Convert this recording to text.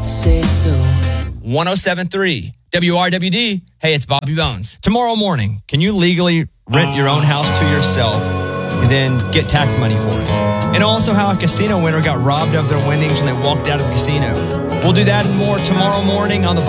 say so. 107.3 WRWD. Hey, it's Bobby Bones. Tomorrow morning, can you legally rent your own house to yourself and then get tax money for it? And also how a casino winner got robbed of their winnings when they walked out of the casino. We'll do that and more tomorrow morning on the